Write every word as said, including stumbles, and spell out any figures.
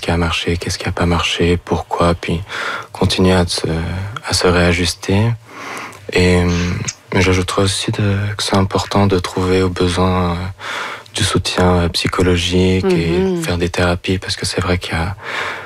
qu'est-ce qui a marché, qu'est-ce qui a pas marché, pourquoi, puis continuer à se, à se réajuster. Et mais j'ajouterais aussi de, que c'est important de trouver au besoin euh, du soutien psychologique mm-hmm. et faire des thérapies, parce que c'est vrai qu'il y a